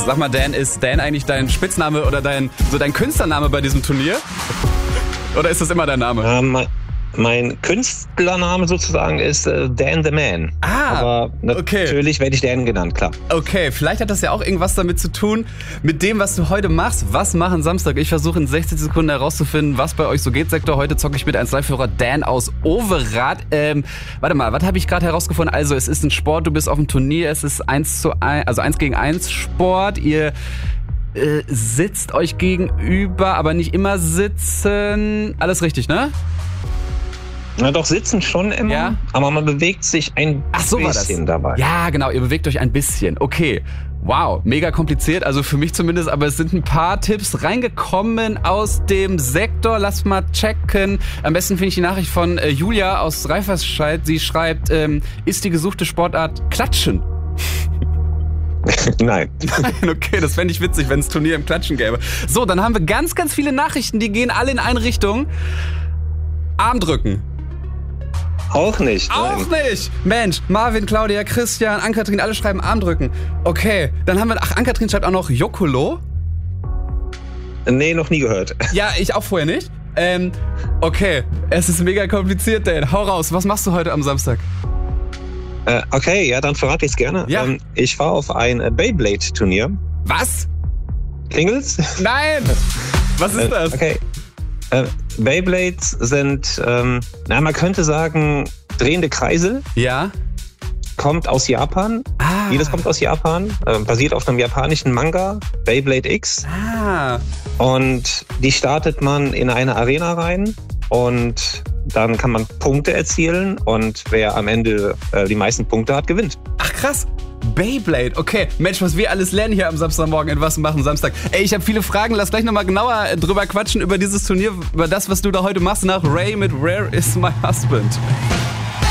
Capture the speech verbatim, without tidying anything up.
Sag mal, Dan, ist Dan eigentlich dein Spitzname oder dein so dein Künstlername bei diesem Turnier? Oder ist das immer dein Name? Ähm, mein, mein Künstlername sozusagen ist äh, Dan the Man. Ah, aber okay. Natürlich werde ich Dan genannt, klar. Okay, vielleicht hat das ja auch irgendwas damit zu tun, mit dem, was du heute machst. Was machen Samstag? Ich versuche in sechzig Sekunden herauszufinden, was bei euch so geht, Sektor. Heute zocke ich mit eins Live-Hörer Dan aus Overath. Ähm, warte mal, was habe ich gerade herausgefunden? Also, es ist ein Sport, du bist auf dem Turnier, es ist eins zu eins, also eins gegen eins Sport. Ihr äh, sitzt euch gegenüber, aber nicht immer sitzen. Alles richtig, ne? Na doch, sitzen schon immer, ja? Aber man bewegt sich ein Ach, so bisschen war das. dabei. Ja, genau, ihr bewegt euch ein bisschen. Okay, wow, mega kompliziert, also für mich zumindest, aber es sind ein paar Tipps reingekommen aus dem Sektor. Lass mal checken. Am besten finde ich die Nachricht von äh, Julia aus Reifersscheid. Sie schreibt, ähm, ist die gesuchte Sportart Klatschen? Nein. Nein, okay, das fände ich witzig, wenn es Turnier im Klatschen gäbe. So, dann haben wir ganz, ganz viele Nachrichten, die gehen alle in eine Richtung. Arm drücken. Auch nicht. Auch nein. nicht! Mensch, Marvin, Claudia, Christian, Ann-Kathrin, alle schreiben Arm drücken. Okay, dann haben wir, ach, Ann-Kathrin schreibt auch noch Jokkolo. Nee, noch nie gehört. Ja, ich auch vorher nicht. Ähm, okay, es ist mega kompliziert, Dan. Hau raus, was machst du heute am Samstag? Äh, okay, ja, dann verrate ich es gerne. Ja. Ähm, ich war auf ein äh, Beyblade-Turnier. Was? Klingelt's? Nein! Was ist das? Äh, okay. Äh, Beyblades sind, ähm, na, man könnte sagen, drehende Kreisel. Ja. Kommt aus Japan. Ah. Vieles kommt aus Japan. Äh, basiert auf einem japanischen Manga, Beyblade X. Ah. Und die startet man in eine Arena rein und dann kann man Punkte erzielen und wer am Ende äh, die meisten Punkte hat, gewinnt. Ach krass. Beyblade, okay. Mensch, was wir alles lernen hier am Samstagmorgen in Was machen Samstag. Ey, ich habe viele Fragen. Lass gleich nochmal genauer drüber quatschen über dieses Turnier, über das, was du da heute machst nach Ray mit Where is my husband?